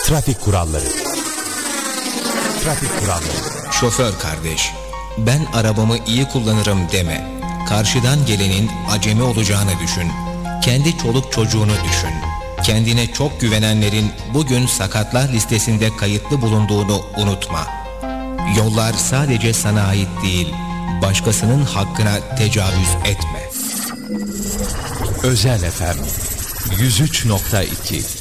Trafik kuralları. Trafik kuralları. Şoför kardeş, ben arabamı iyi kullanırım deme. Karşıdan gelenin acemi olacağını düşün. Kendi çoluk çocuğunu düşün. Kendine çok güvenenlerin bugün sakatlar listesinde kayıtlı bulunduğunu unutma. Yollar sadece sana ait değil, başkasının hakkına tecavüz etme. Özel FM 103.2